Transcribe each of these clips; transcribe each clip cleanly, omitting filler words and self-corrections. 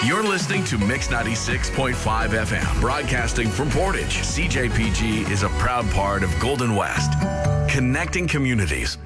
You're listening to Mix 96.5 FM, broadcasting from Portage. CJPG is a proud part of Golden West, connecting communities.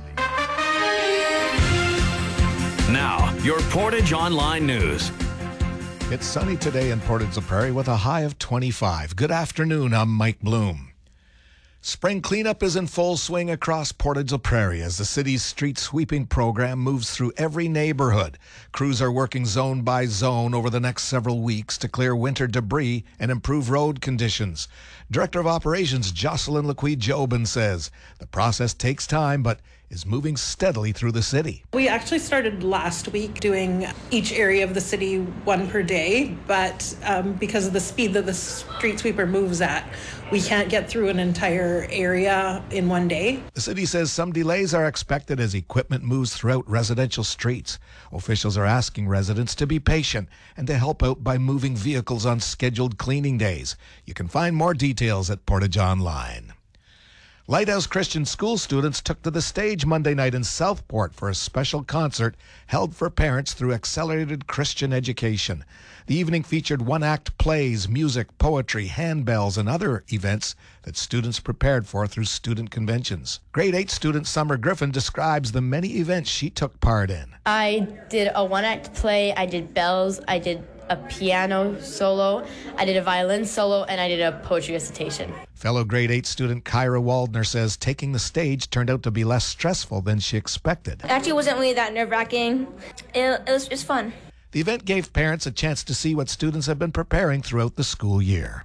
Now, your Portage Online News. It's sunny today in Portage-la Prairie with a high of 25. Good afternoon, I'm Mike Bloom. Spring cleanup is in full swing across Portage-la Prairie as the city's street sweeping program moves through every neighborhood. Crews are working zone by zone over the next several weeks to clear winter debris and improve road conditions. Director of Operations Jocelyn Lequi-Jobin says the process takes time but is moving steadily through the city. We actually started last week doing each area of the city one per day, but because of the speed that the street sweeper moves at, we can't get through an entire area in one day. The city says some delays are expected as equipment moves throughout residential streets. Officials are asking residents to be patient and to help out by moving vehicles on scheduled cleaning days. You can find more details at Portage Online. Lighthouse Christian School students took to the stage Monday night in Southport for a special concert held for parents through Accelerated Christian Education. The evening featured one-act plays, music, poetry, handbells, and other events that students prepared for through student conventions. Grade 8 student Summer Griffin describes the many events she took part in. I did a one-act play, I did bells, I did a piano solo, I did a violin solo, and I did a poetry recitation. Fellow grade 8 student Kyra Waldner says taking the stage turned out to be less stressful than she expected. It actually wasn't really that nerve-wracking. It was just fun. The event gave parents a chance to see what students have been preparing throughout the school year.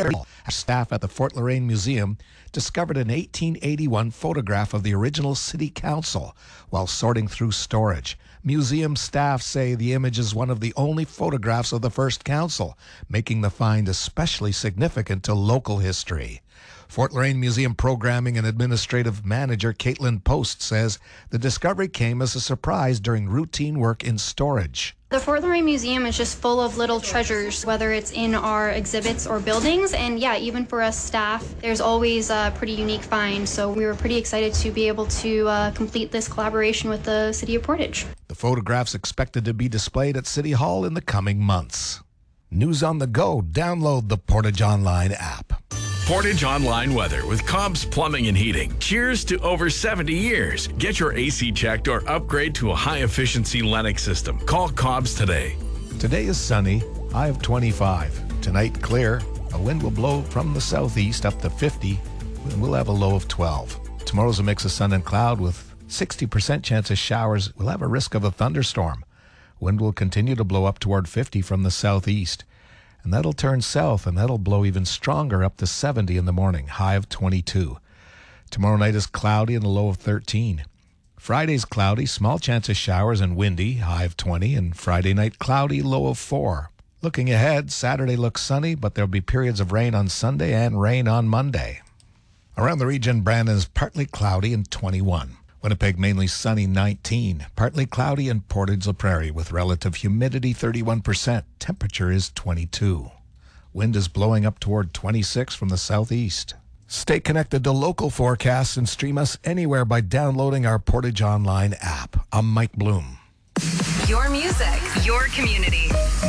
Staff at the Fort Loraine Museum discovered an 1881 photograph of the original city council while sorting through storage. Museum staff say the image is one of the only photographs of the first council, making the find especially significant to local history. Fort Loraine Museum Programming and Administrative Manager Caitlin Post says the discovery came as a surprise during routine work in storage. The Fort Loraine Museum is just full of little treasures, whether it's in our exhibits or buildings. And yeah, even for us staff, there's always a pretty unique find. So we were pretty excited to be able to complete this collaboration with the City of Portage. The photographs expected to be displayed at City Hall in the coming months. News on the go. Download the Portage Online app. Portage Online Weather with Cobb's Plumbing and Heating. Cheers to over 70 years. Get your AC checked or upgrade to a high-efficiency Lennox system. Call Cobb's today. Today is sunny, high of 25. Tonight, clear. A wind will blow from the southeast up to 50, and we'll have a low of 12. Tomorrow's a mix of sun and cloud with 60% chance of showers. We'll have a risk of a thunderstorm. Wind will continue to blow up toward 50 from the southeast. And that'll turn south, and that'll blow even stronger up to 70 in the morning, high of 22. Tomorrow night is cloudy and a low of 13. Friday's cloudy, small chance of showers and windy, high of 20. And Friday night cloudy, low of 4. Looking ahead, Saturday looks sunny, but there'll be periods of rain on Sunday and rain on Monday. Around the region, Brandon is partly cloudy and 21. Winnipeg mainly sunny, 19. Partly cloudy in Portage-la Prairie with relative humidity 31%. Temperature is 22. Wind is blowing up toward 26 from the southeast. Stay connected to local forecasts and stream us anywhere by downloading our Portage Online app. I'm Mike Bloom. Your music, your community.